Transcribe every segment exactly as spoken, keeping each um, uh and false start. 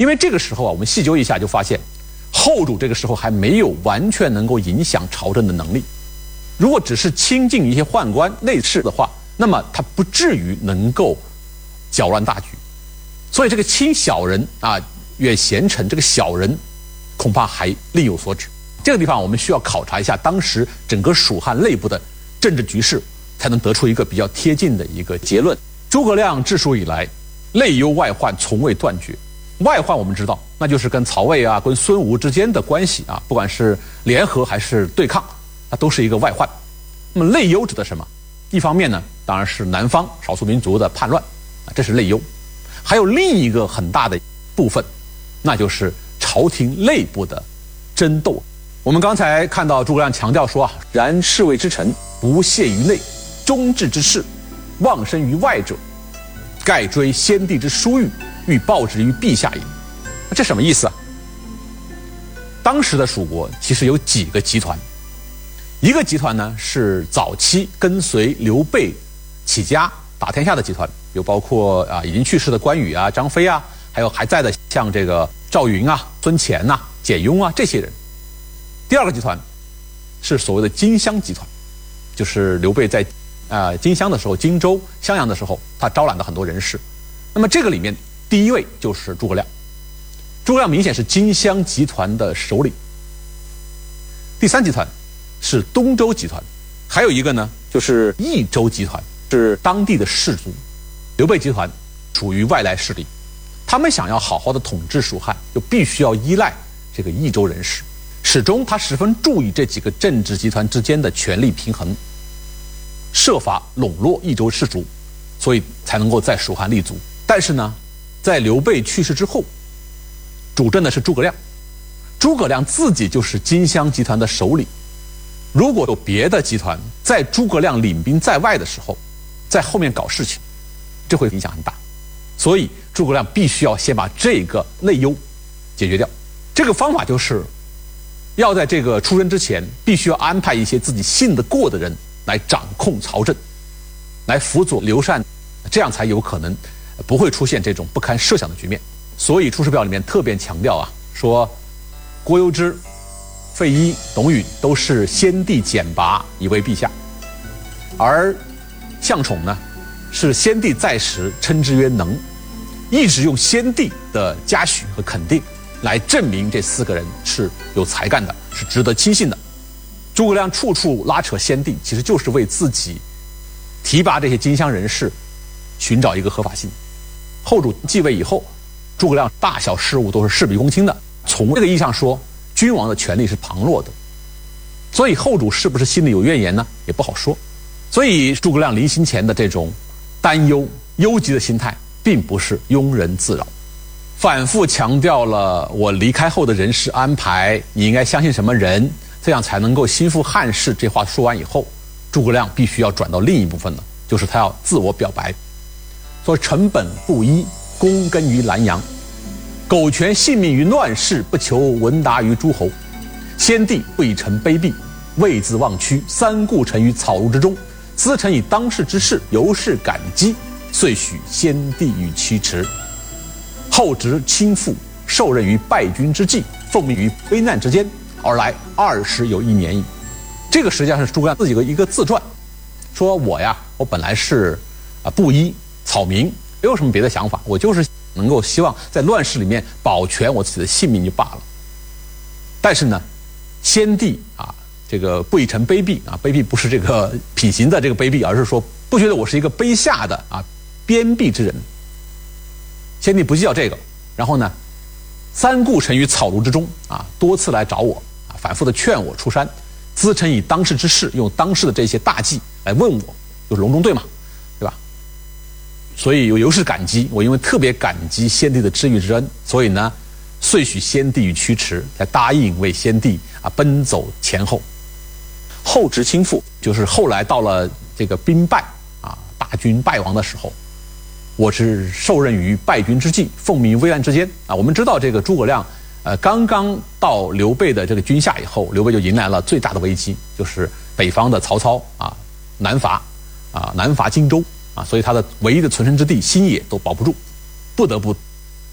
因为这个时候啊，我们细究一下就发现，后主这个时候还没有完全能够影响朝政的能力。如果只是亲近一些宦官内侍的话，那么他不至于能够搅乱大局。所以这个亲小人啊，远贤臣，这个小人恐怕还另有所指。这个地方我们需要考察一下当时整个蜀汉内部的政治局势，才能得出一个比较贴近的一个结论。诸葛亮治蜀以来，内忧外患从未断绝。外患我们知道，那就是跟曹魏啊、跟孙吴之间的关系啊，不管是联合还是对抗，那都是一个外患。那么内忧指的什么？一方面呢，当然是南方少数民族的叛乱啊，这是内忧。还有另一个很大的部分，那就是朝廷内部的争斗。我们刚才看到诸葛亮强调说啊，然侍卫之臣不懈于内，忠志之士，忘身于外者，盖追先帝之殊遇，欲报之于陛下也。这什么意思啊？当时的蜀国其实有几个集团，一个集团呢是早期跟随刘备起家打天下的集团，有包括啊已经去世的关羽啊、张飞啊，还有还在的像这个赵云啊、孙乾呐、简雍啊这些人。第二个集团是所谓的荆襄集团，就是刘备在呃荆襄的时候，荆州、襄阳的时候，他招揽了很多人士。那么这个里面第一位就是诸葛亮，诸葛亮明显是荆襄集团的首领。第三集团是东周集团，还有一个呢就是益州集团，是当地的士族。刘备集团属于外来势力，他们想要好好的统治蜀汉，就必须要依赖这个益州人士。始终他十分注意这几个政治集团之间的权力平衡，设法笼络益州士族，所以才能够在蜀汉立足。但是呢，在刘备去世之后，主政的是诸葛亮，诸葛亮自己就是荆襄集团的首领。如果有别的集团在诸葛亮领兵在外的时候，在后面搞事情，这会影响很大。所以诸葛亮必须要先把这个内忧解决掉。这个方法就是要在这个出征之前，必须要安排一些自己信得过的人来掌控朝政，来辅佐刘禅，这样才有可能不会出现这种不堪设想的局面。所以《出师表》里面特别强调啊，说郭攸之、费祎、董允都是先帝简拔以为陛下，而向宠呢是先帝在时称之曰能，一直用先帝的嘉许和肯定来证明这四个人是有才干的，是值得亲信的。诸葛亮处处拉扯先帝，其实就是为自己提拔这些荆襄人士寻找一个合法性。后主继位以后，诸葛亮大小事务都是事必躬亲的。从这个意义上说，君王的权力是旁落的。所以后主是不是心里有怨言呢？也不好说。所以诸葛亮临行前的这种担忧、忧急的心态，并不是庸人自扰。反复强调了我离开后的人事安排，你应该相信什么人，这样才能够心腹汉室。这话说完以后，诸葛亮必须要转到另一部分了，就是他要自我表白，说臣本布衣，躬耕于南阳，苟全性命于乱世，不求闻达于诸侯。先帝不以臣卑鄙，位自忘躯，三顾臣于草庐之中，咨臣以当世之事，由是感激，遂许先帝于驱驰。后值倾覆，受任于败军之际，奉命于危难之间，而来二十有一年矣。这个实际上是诸葛亮自己的一个自传，说我呀，我本来是啊布衣草民，没有什么别的想法，我就是能够希望在乱世里面保全我自己的性命就罢了。但是呢，先帝啊，这个不以臣卑鄙啊，卑鄙不是这个品行的这个卑鄙，而是说不觉得我是一个卑下的啊边鄙之人。先帝不计较这个，然后呢，三顾臣于草庐之中啊，多次来找我啊，反复的劝我出山，咨臣以当世之事，用当世的这些大计来问我，就是隆中对嘛，对吧？所以有由是感激，我因为特别感激先帝的知遇之恩，所以呢，遂许先帝于驱驰，才答应为先帝啊奔走前后。后值倾覆，就是后来到了这个兵败啊，大军败亡的时候。我是受任于败军之际，奉命于危难之间啊。我们知道这个诸葛亮，呃，刚刚到刘备的这个军下以后，刘备就迎来了最大的危机，就是北方的曹操啊南伐啊南伐荆州啊，所以他的唯一的存身之地新野都保不住，不得不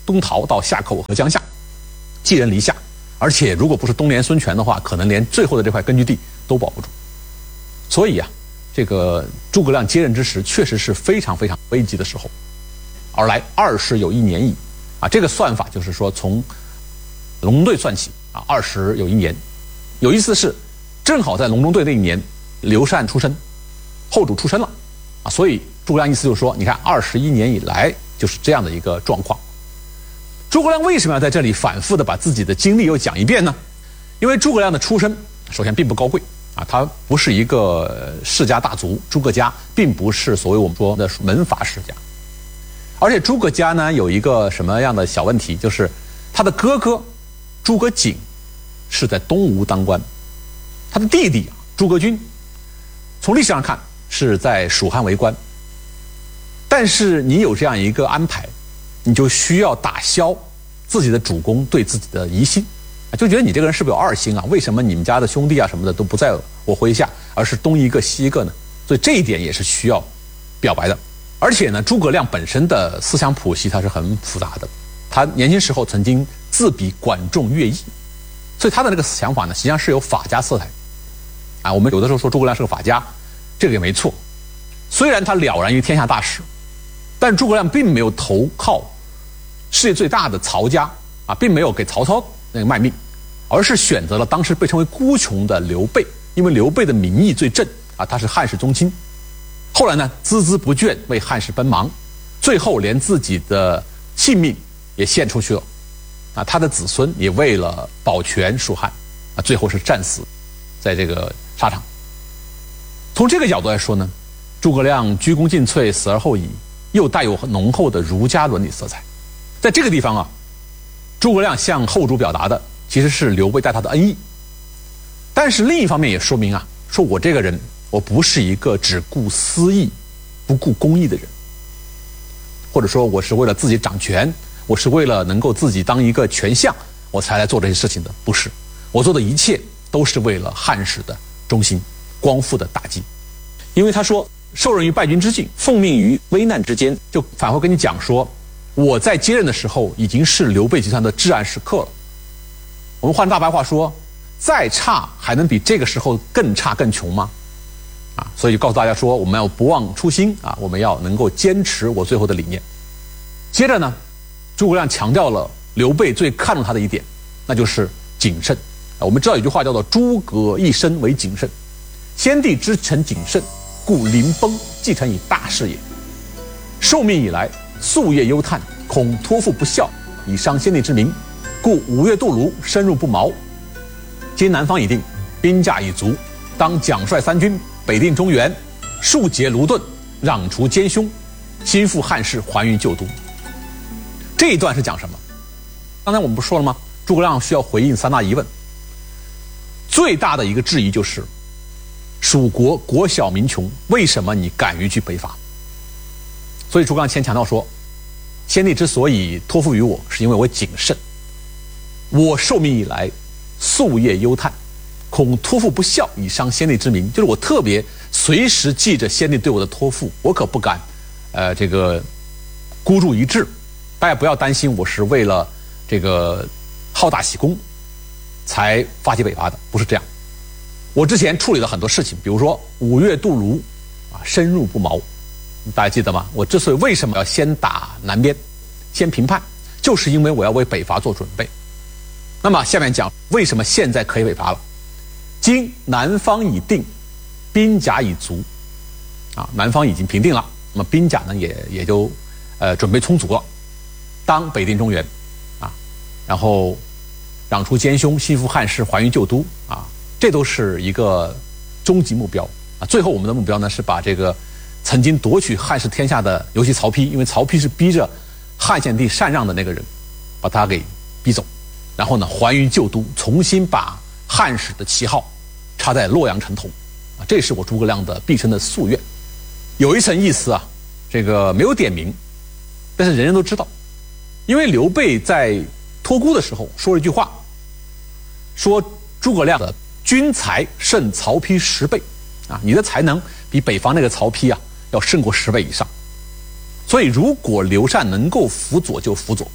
东逃到夏口和江夏，寄人篱下，而且如果不是东连孙权的话，可能连最后的这块根据地都保不住。所以啊，这个诸葛亮接任之时，确实是非常非常危急的时候。而来二十有一年矣，啊，这个算法就是说从隆中对算起啊，二十有一年。有意思的是，正好在隆中对那一年，刘禅出生，后主出生了，啊，所以诸葛亮意思就是说，你看二十一年以来就是这样的一个状况。诸葛亮为什么要在这里反复的把自己的经历又讲一遍呢？因为诸葛亮的出身首先并不高贵啊，他不是一个世家大族，诸葛家并不是所谓我们说的门阀世家。而且诸葛家呢有一个什么样的小问题，就是他的哥哥诸葛瑾是在东吴当官，他的弟弟诸葛均从历史上看是在蜀汉为官。但是你有这样一个安排，你就需要打消自己的主公对自己的疑心，就觉得你这个人是不是有二心啊？为什么你们家的兄弟啊什么的都不在我麾下，而是东一个西一个呢？所以这一点也是需要表白的。而且呢，诸葛亮本身的思想谱系他是很复杂的，他年轻时候曾经自比管仲、乐毅，所以他的那个想法呢，实际上是有法家色彩。啊，我们有的时候说诸葛亮是个法家，这个也没错。虽然他了然于天下大事，但诸葛亮并没有投靠世界最大的曹家啊，并没有给曹操那个卖命，而是选择了当时被称为孤雄的刘备，因为刘备的民意最正啊，他是汉室宗亲。后来呢，孜孜不倦为汉室奔忙，最后连自己的性命也献出去了。啊，他的子孙也为了保全蜀汉，啊，最后是战死在这个沙场。从这个角度来说呢，诸葛亮鞠躬尽瘁，死而后已，又带有浓厚的儒家伦理色彩。在这个地方啊，诸葛亮向后主表达的其实是刘备对他的恩义，但是另一方面也说明啊，说我这个人我不是一个只顾私义不顾公义的人，或者说我是为了自己掌权，我是为了能够自己当一个权相我才来做这些事情的，不是，我做的一切都是为了汉室的中心，光复的大计。因为他说受任于败军之境，奉命于危难之间，就反复跟你讲说，我在接任的时候已经是刘备集团的至暗时刻了。我们换大白话说，再差还能比这个时候更差更穷吗？啊，所以就告诉大家说，我们要不忘初心啊，我们要能够坚持我最后的理念。接着呢，诸葛亮强调了刘备最看重他的一点，那就是谨慎。啊，我们知道有句话叫做诸葛一生为谨慎，先帝之臣谨慎，故临崩继承以大事也。受命以来，夙夜忧叹，恐托付不效，以伤先帝之名，故五月渡泸，深入不毛。今南方已定，兵甲已足，当奖率三军，北定中原，庶竭卢盾，攘除奸凶，兴复汉室，还于旧都。这一段是讲什么？刚才我们不说了吗？诸葛亮需要回应三大疑问。最大的一个质疑就是，蜀国国小民穷，为什么你敢于去北伐？所以诸葛亮先强调说，先帝之所以托付于我，是因为我谨慎。我受命以来，夙夜忧叹，恐托付不效，以伤先帝之名。就是我特别随时记着先帝对我的托付，我可不敢，呃，这个孤注一掷。大家不要担心，我是为了这个好大喜功才发起北伐的，不是这样。我之前处理了很多事情，比如说五月渡泸，啊，深入不毛，大家记得吗？我之所以为什么要先打南边，先平叛，就是因为我要为北伐做准备。那么下面讲为什么现在可以北伐了。今南方已定，兵甲已足，啊，南方已经平定了，那么兵甲呢也也就呃准备充足了，当北定中原，啊，然后攘除奸凶，兴复汉室，还于旧都，啊，这都是一个终极目标啊。最后我们的目标呢是把这个曾经夺取汉室天下的，尤其曹丕，因为曹丕是逼着汉献帝禅让的那个人，把他给逼走，然后呢还于旧都，重新把汉室的旗号插在洛阳城头，啊，这是我诸葛亮的毕生的夙愿。有一层意思啊，这个没有点名，但是人人都知道，因为刘备在托孤的时候说了一句话，说诸葛亮的军才胜曹丕十倍，啊，你的才能比北方那个曹丕啊要胜过十倍以上。所以如果刘禅能够辅佐就辅佐，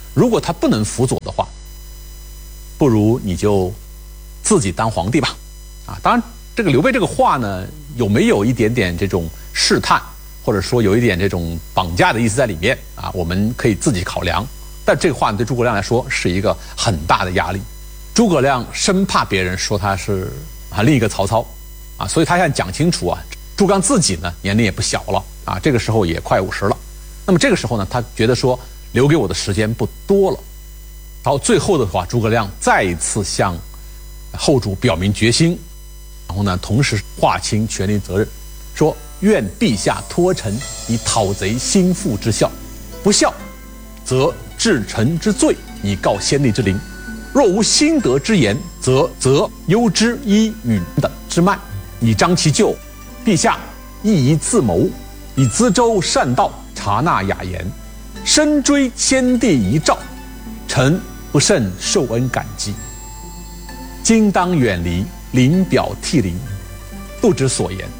如果他不能辅佐的话，不如你就自己当皇帝吧。啊，当然这个刘备这个话呢，有没有一点点这种试探，或者说有一点这种绑架的意思在里面啊？我们可以自己考量。但这个话对诸葛亮来说是一个很大的压力。诸葛亮生怕别人说他是啊另一个曹操啊，所以他想讲清楚啊。诸葛亮自己呢年龄也不小了啊，这个时候也快五十了。那么这个时候呢，他觉得说留给我的时间不多了。到最后的话，诸葛亮再一次向后主表明决心，然后呢，同时划清权力责任，说愿陛下托臣以讨贼心腹之效，不效，则治臣之罪，以告先帝之灵。若无心得之言，则则忧之伊允等之慢，以彰其咎。陛下亦宜自谋，以资州善道，察纳雅言，深追先帝遗诏，臣不甚受恩感激。今当远离，临表涕零，不知所言。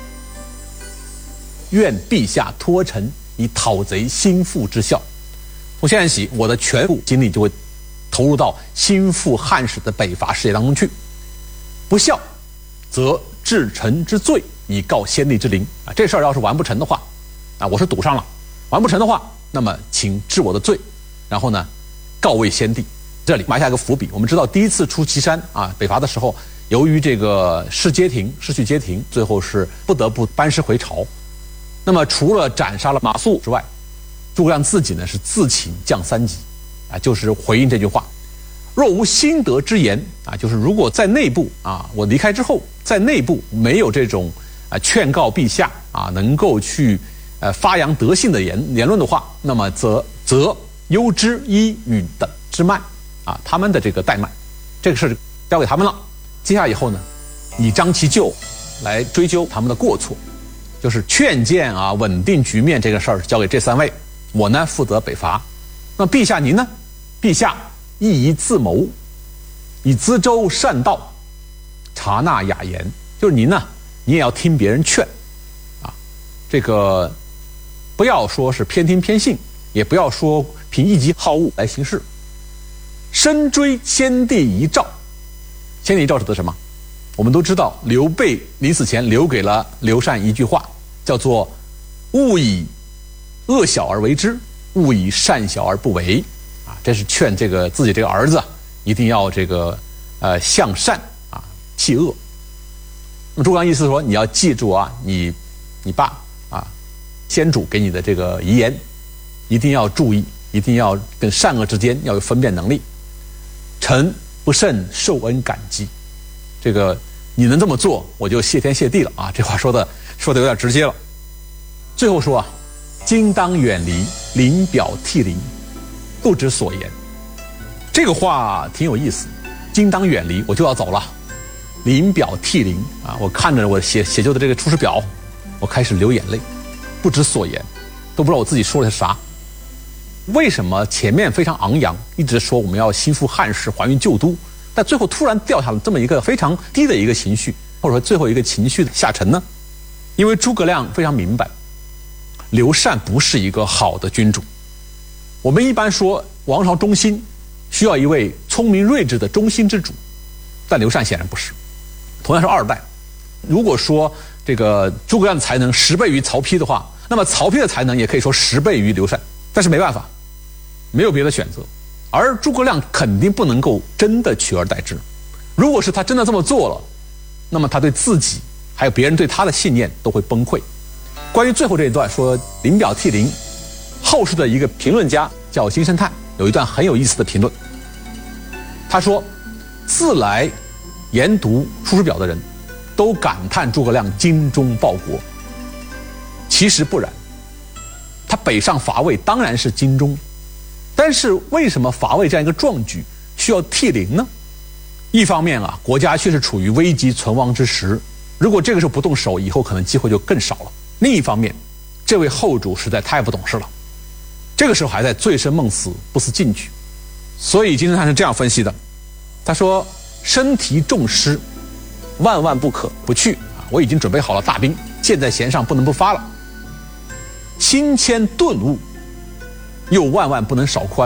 愿陛下托臣以讨贼心腹之效。从现在起，我的全部精力就会投入到心腹汉室的北伐事业当中去。不效，则治臣之罪，以告先帝之灵。啊，这事儿要是完不成的话，啊，我是赌上了，完不成的话，那么请治我的罪，然后呢，告慰先帝。这里埋下一个伏笔。我们知道，第一次出祁山啊北伐的时候，由于这个失街亭，失去街亭，最后是不得不班师回朝。那么除了斩杀了马谡之外，诸葛亮自己呢是自请降三级，啊，就是回应这句话。若无心得之言啊，就是如果在内部啊，我离开之后，在内部没有这种啊劝告陛下啊，能够去呃发扬德性的言言论的话，那么则则忧之伊允等之慢啊，他们的这个怠慢，这个事交给他们了。接下来以后呢，以彰其咎，来追究他们的过错，就是劝谏啊，稳定局面这个事儿交给这三位，我呢负责北伐。那陛下您呢？陛下亦宜自谋，以资州善道，察纳雅言。就是您呢，你也要听别人劝，啊，这个不要说是偏听偏信，也不要说凭一己好恶来行事。深追先帝遗诏，先帝遗诏指的什么？我们都知道，刘备临死前留给了刘禅一句话，叫做“勿以恶小而为之，勿以善小而不为”。啊，这是劝这个自己这个儿子一定要这个呃向善啊，弃恶。那么诸葛亮意思说，你要记住啊，你你爸啊，先主给你的这个遗言，一定要注意，一定要跟善恶之间要有分辨能力。臣不甚受恩感激。这个你能这么做，我就谢天谢地了啊！这话说的说的有点直接了。最后说啊，今当远离，临表涕零，不知所言。这个话挺有意思。今当远离，我就要走了。临表涕零啊，我看着我写写就的这个出师表，我开始流眼泪，不知所言，都不知道我自己说的是啥。为什么前面非常昂扬，一直说我们要心腹汉室，还原旧都，但最后突然掉下了这么一个非常低的一个情绪，或者说最后一个情绪的下沉呢？因为诸葛亮非常明白，刘禅不是一个好的君主。我们一般说王朝中兴需要一位聪明睿智的中兴之主，但刘禅显然不是。同样是二代，如果说这个诸葛亮的才能十倍于曹丕的话，那么曹丕的才能也可以说十倍于刘禅。但是没办法，没有别的选择。而诸葛亮肯定不能够真的取而代之。如果是他真的这么做了，那么他对自己还有别人对他的信念都会崩溃。关于最后这一段说临表涕零，后世的一个评论家叫金圣叹，有一段很有意思的评论。他说，自来研读《出师表》的人都感叹诸葛亮精忠报国，其实不然。他北上伐魏当然是精忠，但是为什么伐魏这样一个壮举需要涕零呢？一方面啊，国家确实处于危急存亡之时，如果这个时候不动手，以后可能机会就更少了。另一方面，这位后主实在太不懂事了，这个时候还在醉生梦死，不思进取。所以金圣叹是这样分析的，他说：身提重师，万万不可不去啊！我已经准备好了大兵，箭在弦上，不能不发了。心谦顿悟，又万万不能少宽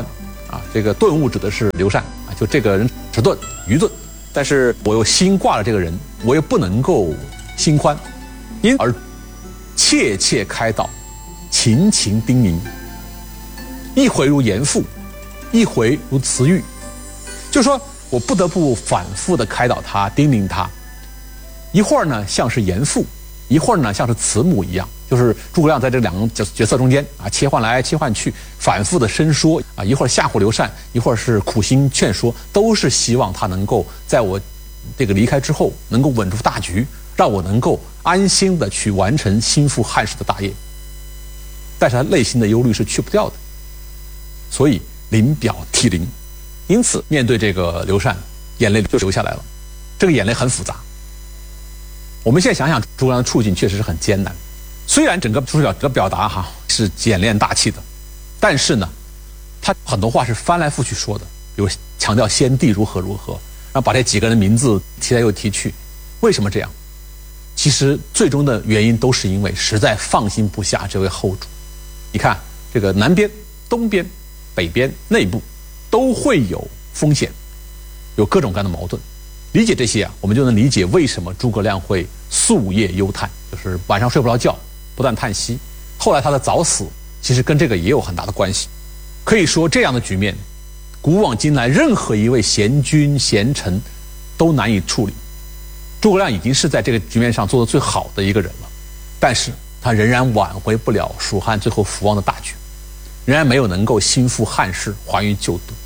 啊，这个钝物指的是刘禅啊，就这个人迟钝愚钝，但是我又心挂了这个人，我又不能够心宽，因而切切开导，勤勤叮咛，一回如严父，一回如慈育，就是说我不得不反复的开导他，叮咛他，一会儿呢像是严父，一会儿呢像是慈母一样，就是诸葛亮在这两个角角色中间啊切换来切换去，反复的申说啊，一会儿吓唬刘禅，一会儿是苦心劝说，都是希望他能够在我这个离开之后能够稳住大局，让我能够安心的去完成兴复汉室的大业。但是他内心的忧虑是去不掉的，所以临表涕零，因此面对这个刘禅，眼泪就流下来了。这个眼泪很复杂。我们现在想想，诸葛亮的处境确实是很艰难。虽然整个出表的表达哈是简练大气的，但是呢，他很多话是翻来覆去说的，比如强调先帝如何如何，然后把这几个人名字提来又提去。为什么这样？其实最终的原因都是因为实在放心不下这位后主。你看，这个南边、东边、北边、内部都会有风险，有各种各样的矛盾。理解这些啊，我们就能理解为什么诸葛亮会夙夜忧叹，就是晚上睡不着觉，不断叹息。后来他的早死，其实跟这个也有很大的关系。可以说，这样的局面，古往今来任何一位贤君贤臣都难以处理。诸葛亮已经是在这个局面上做得最好的一个人了，但是他仍然挽回不了蜀汉最后覆亡的大局，仍然没有能够兴复汉室，还于旧都。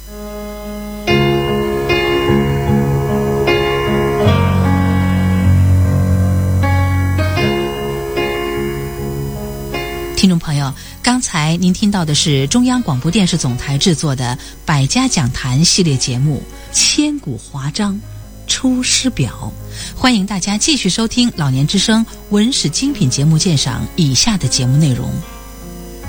听众朋友，刚才您听到的是中央广播电视总台制作的百家讲坛系列节目《千古华章出师表》，欢迎大家继续收听老年之声文史精品节目鉴赏以下的节目内容。